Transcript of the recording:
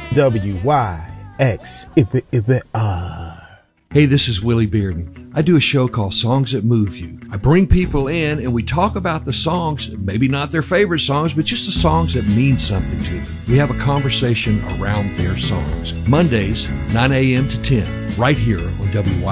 WYXR. Hey, this is Willie Bearden. I do a show called Songs That Move You. I bring people in and we talk about the songs, maybe not their favorite songs, but just the songs that mean something to them. We have a conversation around their songs. Mondays, 9 a.m. to 10, right here on WYXR.